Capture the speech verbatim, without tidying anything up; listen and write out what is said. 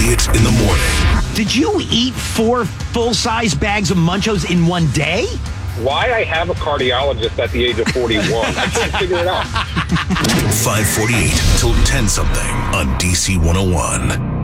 Elliott in the morning. Did you eat four full-size bags of Munchos in one day? Why I have a cardiologist at the age of forty-one, I can't figure it out. five forty-eight till ten something on D C one oh one.